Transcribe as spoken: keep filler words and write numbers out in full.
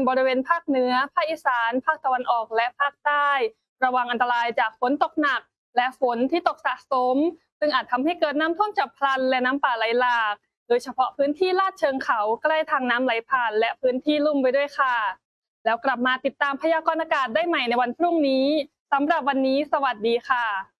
บริเวณภาคเหนือภาคอีสานภาคตะวันออกและภาคใต้ระวังอันตรายจากฝนตกหนักและฝนที่ตกสะสมซึ่งอาจทำให้เกิดน้ำท่วมฉับพลันและน้ำป่าไหลหลากโดยเฉพาะพื้นที่ลาดเชิงเขาใกล้ทางน้ำไหลผ่านและพื้นที่ลุ่มไปด้วยค่ะแล้วกลับมาติดตามพยากรณ์อากาศได้ใหม่ในวันพรุ่งนี้สำหรับวันนี้สวัสดีค่ะ